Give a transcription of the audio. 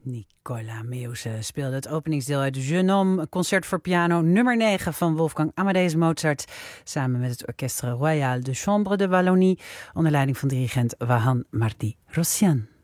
Nicola Meeuwse speelde het openingsdeel uit Jeune Homme, concert voor piano nummer 9 van Wolfgang Amadeus Mozart, samen met het Orchestre Royal de Chambre de Wallonie, onder leiding van dirigent Wahan Mardi-Rossian.